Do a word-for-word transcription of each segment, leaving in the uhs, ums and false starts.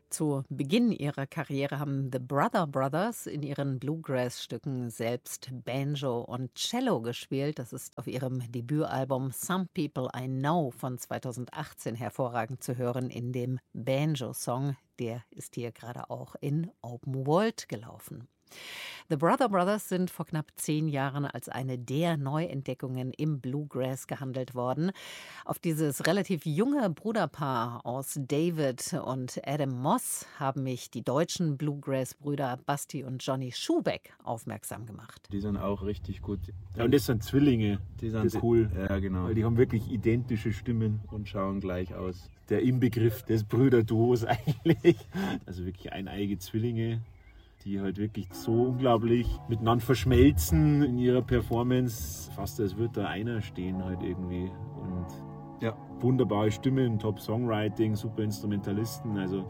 Zu Beginn ihrer Karriere haben The Brother Brothers in ihren Bluegrass-Stücken selbst Banjo und Cello gespielt. Das ist auf ihrem Debütalbum Some People I Know von zweitausendachtzehn hervorragend zu hören in dem Banjo-Song. Der ist hier gerade auch in Open World gelaufen. The Brother Brothers sind vor knapp zehn Jahren als eine der Neuentdeckungen im Bluegrass gehandelt worden. Auf dieses relativ junge Bruderpaar aus David und Adam Moss haben mich die deutschen Bluegrass-Brüder Basti und Johnny Schuhbeck aufmerksam gemacht. Die sind auch richtig gut. Ja, und das sind Zwillinge. Die sind das ist cool. Ja, genau. Weil die haben wirklich identische Stimmen. Und schauen gleich aus. Der Inbegriff des Brüderduos eigentlich. Also wirklich eineige Zwillinge, die halt wirklich so unglaublich miteinander verschmelzen in ihrer Performance. Fast als würde da einer stehen halt irgendwie. Und ja, wunderbare Stimmen, Top-Songwriting, super Instrumentalisten. Also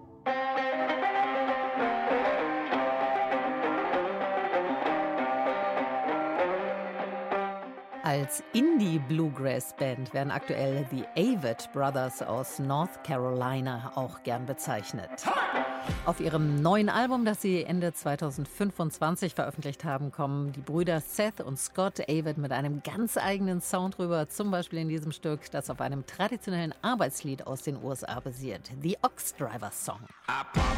Als Indie-Bluegrass-Band werden aktuell die Avett Brothers aus North Carolina auch gern bezeichnet. Auf ihrem neuen Album, das sie Ende zweitausendfünfundzwanzig veröffentlicht haben, kommen die Brüder Seth und Scott Avett mit einem ganz eigenen Sound rüber. Zum Beispiel in diesem Stück, das auf einem traditionellen Arbeitslied aus den U S A basiert. The Ox Driver Song.